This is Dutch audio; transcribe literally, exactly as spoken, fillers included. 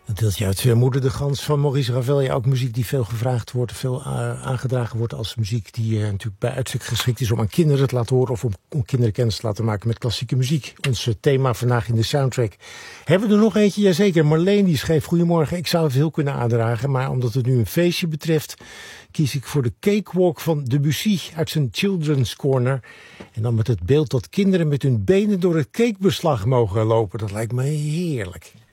deelt je uit Moeder de Gans van Maurice Ravel. Ja, ook muziek die veel gevraagd wordt, veel uh, aangedragen wordt als muziek die uh, natuurlijk bij uitstek geschikt is om aan kinderen te laten horen of om, om kinderen kennis te laten maken met klassieke muziek. Ons uh, thema vandaag in de soundtrack. Hebben we er nog eentje? Jazeker. Marleen die schreef: goedemorgen, ik zou veel kunnen aandragen, maar omdat het nu een feestje betreft, kies ik voor de Cakewalk van Debussy uit zijn Children's Corner. En dan met het beeld dat kinderen met hun benen door het cakebeslag mogen lopen. Dat lijkt me heerlijk.